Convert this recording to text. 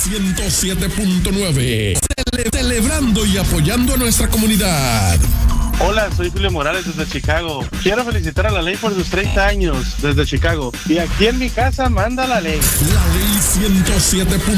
107.9. Celebrando y apoyando a nuestra comunidad. Hola, soy Julio Morales desde Chicago. Quiero felicitar a la ley por sus 30 años desde Chicago. Y aquí en mi casa manda la ley. La ley 107.